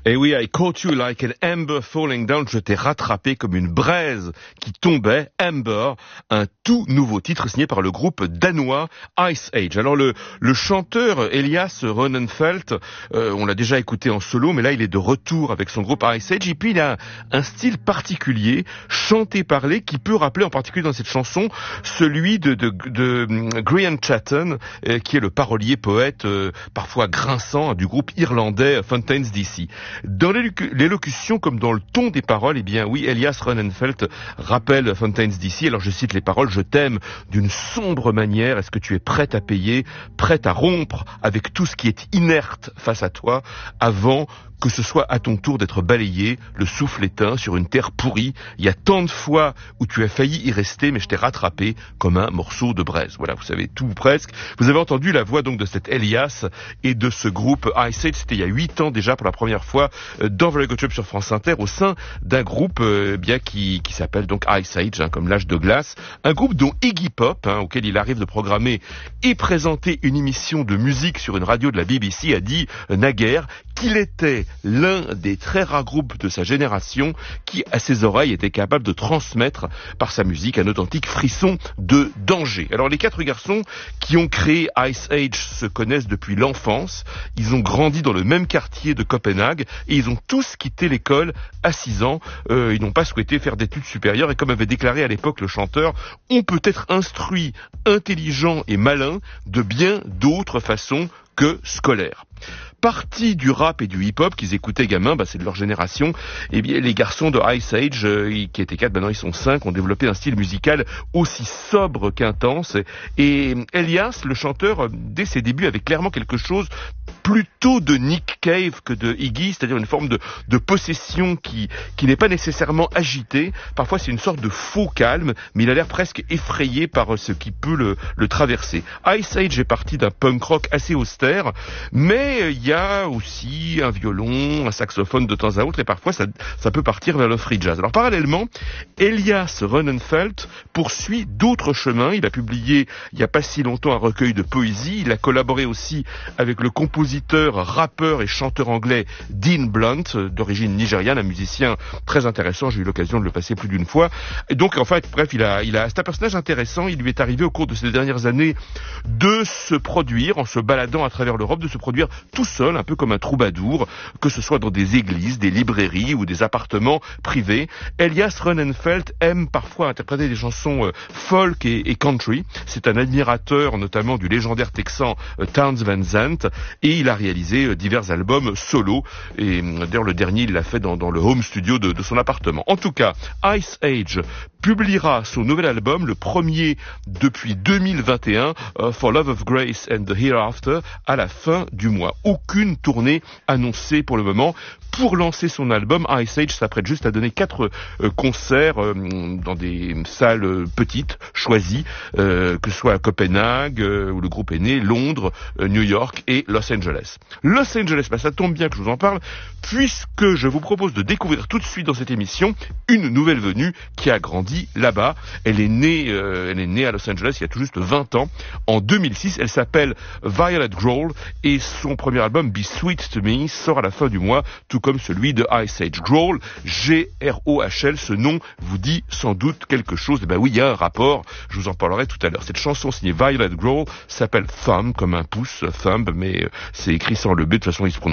Et oui, I caught you like an ember falling down. Je t'ai rattrapé comme une braise qui tombait. Ember, un tout nouveau titre signé par le groupe danois Ice Age. Alors le chanteur Elias Ronnenfeldt, on l'a déjà écouté en solo, mais là il est de retour avec son groupe Ice Age. Et puis il a un style particulier, chanté-parlé, qui peut rappeler en particulier dans cette chanson celui de Grian Chatten, qui est le parolier poète parfois grinçant du groupe irlandais Fountains DC. Dans l'élocution comme dans le ton des paroles, eh bien oui, Elias Ronnenfeldt rappelle Fountains DC. Alors je cite les paroles: je t'aime d'une sombre manière, est-ce que tu es prête à payer, prête à rompre avec tout ce qui est inerte face à toi, avant que ce soit à ton tour d'être balayé, le souffle éteint sur une terre pourrie. Il y a tant de fois où tu as failli y rester, mais je t'ai rattrapé comme un morceau de braise. Voilà, vous savez tout presque. Vous avez entendu la voix donc de cet Elias et de ce groupe Ice Age. C'était il y a 8 ans déjà pour la première fois dans Very Good Job sur France Inter, au sein d'un groupe bien qui s'appelle donc Ice Age, comme l'âge de glace. Un groupe dont Iggy Pop, auquel il arrive de programmer et présenter une émission de musique sur une radio de la BBC, a dit naguère qu'il était l'un des très rares groupes de sa génération qui, à ses oreilles, était capable de transmettre par sa musique un authentique frisson de danger. Alors les 4 garçons qui ont créé Ice Age se connaissent depuis l'enfance, ils ont grandi dans le même quartier de Copenhague et ils ont tous quitté l'école à 6 ans. Ils n'ont pas souhaité faire d'études supérieures et comme avait déclaré à l'époque le chanteur, on peut être instruit, intelligent et malin de bien d'autres façons que scolaire. Partie du rap et du hip-hop qu'ils écoutaient gamins, c'est de leur génération, et bien les garçons de Ice Age, qui étaient 4, maintenant ils sont 5, ont développé un style musical aussi sobre qu'intense. Et Elias, le chanteur, dès ses débuts, avait clairement quelque chose plutôt de Nick Cave que de Iggy, c'est-à-dire une forme de possession qui n'est pas nécessairement agitée. Parfois c'est une sorte de faux calme, mais il a l'air presque effrayé par ce qui peut le traverser. Ice Age est parti d'un punk rock assez austère, mais il y a aussi un violon, un saxophone de temps à autre, et parfois ça peut partir vers le free jazz. Alors parallèlement, Elias Ronnenfeldt poursuit d'autres chemins. Il a publié il n'y a pas si longtemps un recueil de poésie. Il a collaboré aussi avec le compositeur, rappeur et chanteur anglais Dean Blunt, d'origine nigériane, un musicien très intéressant. J'ai eu l'occasion de le passer plus d'une fois. Et donc, en fait, bref, c'est un personnage intéressant. Il lui est arrivé au cours de ces dernières années de se produire, en se baladant à travers l'Europe, de se produire tout seul, un peu comme un troubadour, que ce soit dans des églises, des librairies ou des appartements privés. Elias Ronnenfeldt aime parfois interpréter des chansons folk et country. C'est un admirateur notamment du légendaire texan Townes Van Zandt, et il a réalisé divers albums solo, et d'ailleurs le dernier il l'a fait dans le home studio de son appartement. En tout cas, Ice Age publiera son nouvel album, le premier depuis 2021, For Love of Grace and the Hereafter, à la fin du mois. Aucune tournée annoncée pour le moment. Pour lancer son album, Ice Age s'apprête juste à donner 4 concerts dans des salles petites, choisies, que ce soit à Copenhague, où le groupe est né, Londres, New York et Los Angeles. Los Angeles, ça tombe bien que je vous en parle, puisque je vous propose de découvrir tout de suite dans cette émission une nouvelle venue qui a grandi là-bas. Elle est née à Los Angeles il y a tout juste 20 ans, en 2006. Elle s'appelle Violet Grohl et son premier album Be Sweet to Me sort à la fin du mois, tout comme celui de Ice Age. Grohl, G-R-O-H-L, ce nom vous dit sans doute quelque chose. Et oui, il y a un rapport, je vous en parlerai tout à l'heure. Cette chanson signée Violet Grohl s'appelle Thumb, comme un pouce, Thumb, mais c'est écrit sans le B, de toute façon il se prononce